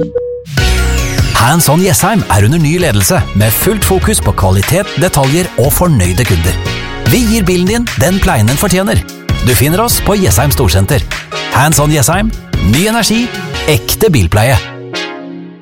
Hands On Jessheim under ny ledelse, med fullt fokus på kvalitet, detaljer og fornøyde kunder. Vi gir bilen din den pleien den fortjener. Du finner oss på Jessheim Storsenter. Hands On Jessheim, ny energi, ekte bilpleie.